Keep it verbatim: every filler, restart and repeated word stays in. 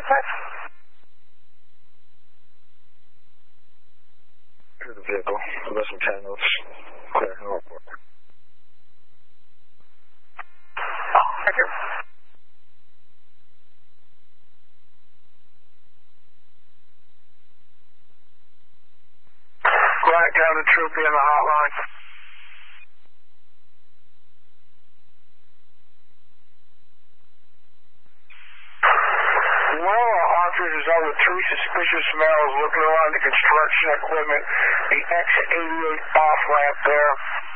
touch. Clear the vehicle. Less than ten knots. Clear. No report. Thank you. Quiet down the troopy on the hotline. Well, officers are with three suspicious males looking around the construction equipment, the X eighty-eight off ramp there.